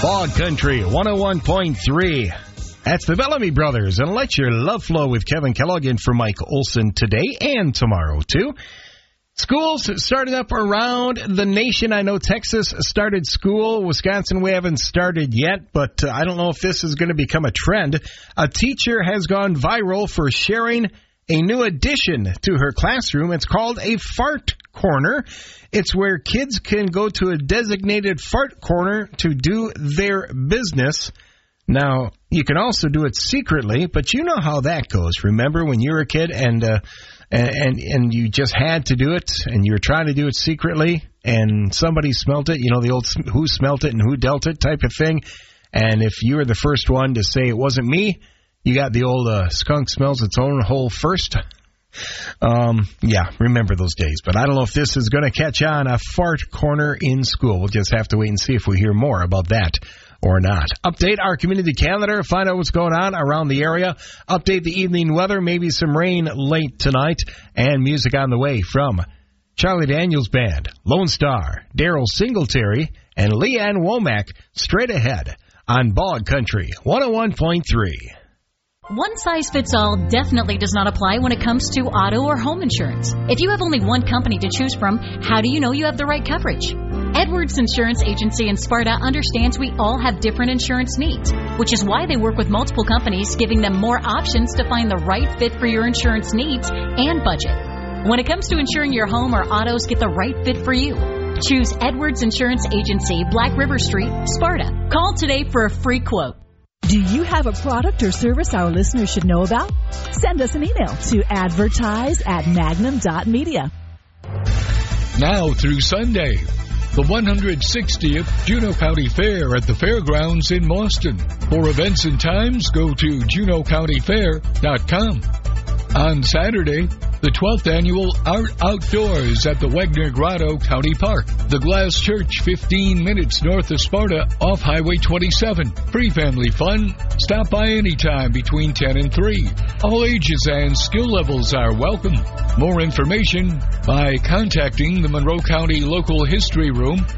Bog Country 101.3. That's the Bellamy Brothers, and let your love flow with Kevin Kellogg in for Mike Olson today and tomorrow, too. Schools starting up around the nation. I know Texas started school. Wisconsin, we haven't started yet, but I don't know if this is going to become a trend. A teacher has gone viral for sharing a new addition to her classroom. It's called a fart corner. It's where kids can go to a designated fart corner to do their business. Now, you can also do it secretly, but you know how that goes. Remember when you were a kid and you just had to do it, and you were trying to do it secretly, and somebody smelt it, you know, the old who smelt it and who dealt it type of thing. And if you were the first one to say it wasn't me, you got the old skunk smells its own hole first. Yeah, remember those days. But I don't know if this is going to catch on, a fart corner in school. We'll just have to wait and see if we hear more about that or not. Update our community calendar, find out what's going on around the area. Update the evening weather, maybe some rain late tonight, and music on the way from Charlie Daniels Band, Lone Star, Daryl Singletary, and Leanne Womack, straight ahead on Bog Country 101.3. One size fits all definitely does not apply when it comes to auto or home insurance. If you have only one company to choose from, how do you know you have the right coverage? Edwards Insurance Agency in Sparta understands we all have different insurance needs, which is why they work with multiple companies, giving them more options to find the right fit for your insurance needs and budget. When it comes to insuring your home or autos, get the right fit for you. Choose Edwards Insurance Agency, Black River Street, Sparta. Call today for a free quote. Do you have a product or service our listeners should know about? Send us an email to advertise@magnum.media. Now through Sunday, the 160th Juneau County Fair at the Fairgrounds in Mauston. For events and times, go to juneaucountyfair.com. On Saturday, the 12th Annual Art Outdoors at the Wegner Grotto County Park. The Glass Church, 15 minutes north of Sparta, off Highway 27. Free family fun. Stop by anytime between 10 and 3. All ages and skill levels are welcome. More information by contacting the Monroe County Local History Room